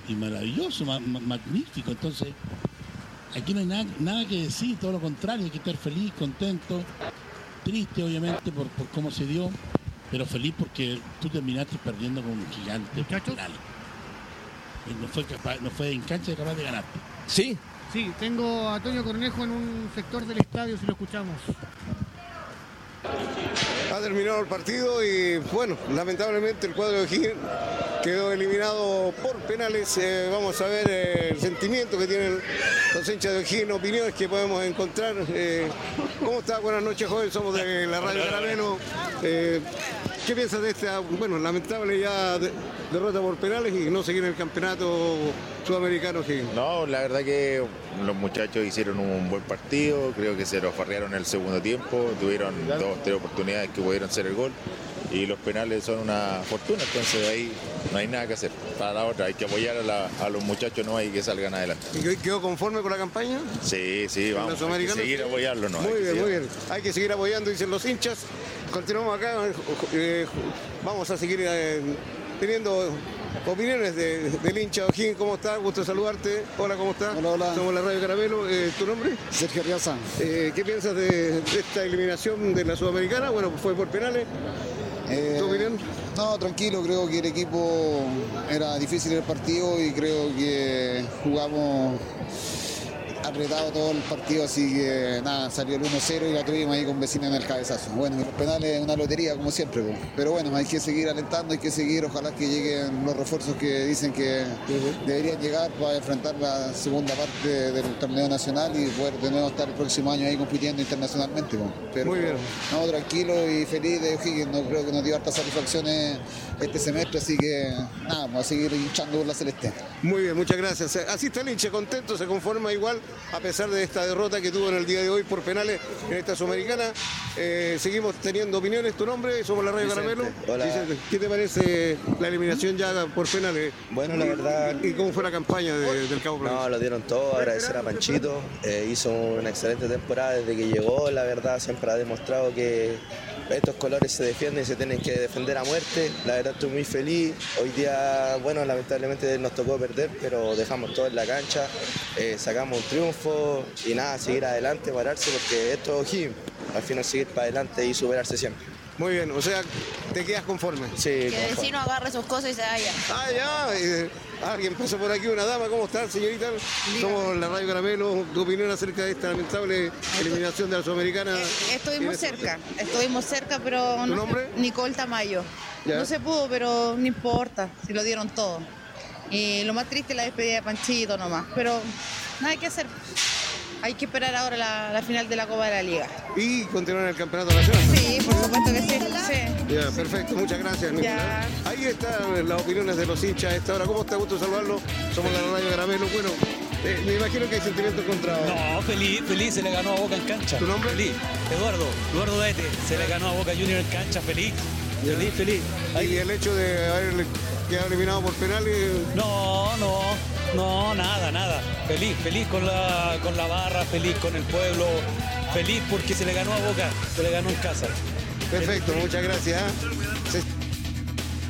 y maravilloso, magnífico. Entonces, aquí no hay nada que decir, todo lo contrario, hay que estar feliz, contento, triste obviamente por cómo se dio, pero feliz porque tú terminaste perdiendo con un gigante. No fue en cancha capaz de ganarte. Sí. Sí, tengo a Toño Cornejo en un sector del estadio, si lo escuchamos. Ha terminado el partido y bueno, lamentablemente el cuadro de O'Higgins quedó eliminado por penales. Vamos a ver el sentimiento que tienen los hinchas de O'Higgins, opiniones que podemos encontrar. ¿Cómo está? Buenas noches, joven, somos de la Radio Caramelo. ¿Qué piensas de esta, bueno, lamentable ya derrota por penales y no seguir en el campeonato sudamericano O'Higgins? No, la verdad que los muchachos hicieron un buen partido, creo que se los farrearon en el segundo tiempo, tuvieron 2-3 oportunidades que pudieron ser el gol y los penales son una fortuna, entonces ahí no hay nada que hacer. Para la otra hay que apoyar a los muchachos, no hay que salgan adelante. ¿Y quedó conforme con la campaña? Sí, vamos, hay que seguir apoyarlo. ¿No? Muy bien. Hay que seguir apoyando, dicen los hinchas. Continuamos acá, vamos a seguir teniendo opiniones del hincha O'Higgins. ¿Cómo está? Gusto saludarte. Hola, ¿cómo está? Hola. Somos la Radio Caramelo. ¿Tu nombre? Sergio Riaza. ¿Qué piensas de esta eliminación de la Sudamericana? Bueno, fue por penales. ¿Tu opinión? No, tranquilo, creo que el equipo era difícil el partido y creo que jugamos apretado todo el partido, así que nada, salió el 1-0 y la tuvimos ahí con Vecina en el cabezazo. Bueno, y los penales es una lotería como siempre, pero bueno, hay que seguir alentando, hay que seguir, ojalá que lleguen los refuerzos que dicen que deberían llegar para enfrentar la segunda parte del torneo nacional y poder de nuevo estar el próximo año ahí compitiendo internacionalmente. Pero, muy bien. No, tranquilo y feliz de O'Higgins, no creo que nos dio hartas satisfacciones este semestre, así que nada, vamos a seguir hinchando por la celeste. Muy bien, muchas gracias. Así está el hincha, contento, se conforma igual a pesar de esta derrota que tuvo en el día de hoy por penales en esta Sudamericana. Seguimos teniendo opiniones. ¿Tu nombre? Somos la Radio Caramelo. Hola. Vicente, ¿qué te parece la eliminación ya por penales? Bueno, la verdad... ¿Y cómo fue la campaña del Cabo Provincia? No, lo dieron todo, agradecer a Panchito. Hizo una excelente temporada desde que llegó, la verdad siempre ha demostrado que estos colores se defienden y se tienen que defender a muerte. La verdad estoy muy feliz. Hoy día, bueno, lamentablemente nos tocó perder, pero dejamos todo en la cancha, sacamos un triunfo y nada, seguir adelante, pararse, porque esto es O'Higgins. Al final seguir para adelante y superarse siempre. Muy bien, o sea, ¿te quedas conforme? Sí, que el vecino agarre sus cosas y se vaya. Ah, ya. Alguien pasó por aquí, una dama. ¿Cómo está, señorita? Somos la Radio Caramelo. ¿Tu opinión acerca de esta lamentable eliminación de la Sudamericana? Estuvimos cerca, pero... ¿Tu nombre? Nicole Tamayo. ¿Ya? No se pudo, pero no importa, si lo dieron todo. Y lo más triste es la despedida de Panchito nomás, pero nada que hacer. Hay que esperar ahora la final de la Copa de la Liga. ¿Y continuar en el Campeonato Nacional? Sí, por supuesto que sí. Ya, perfecto, muchas gracias, Nicolás. Ahí están las opiniones de los hinchas a esta hora. ¿Cómo está? Gusto saludarlo. Somos la Radio Caramelo. Bueno, me imagino que hay sentimientos encontrados. No, feliz, se le ganó a Boca en cancha. ¿Tu nombre? Feliz. Eduardo Daete, se le ganó a Boca Junior en cancha, feliz. ¿Y el hecho de haber quedado eliminado por penales? No, nada. Feliz con la barra, feliz con el pueblo, feliz porque se le ganó a Boca, se le ganó en casa. Perfecto, muchas gracias.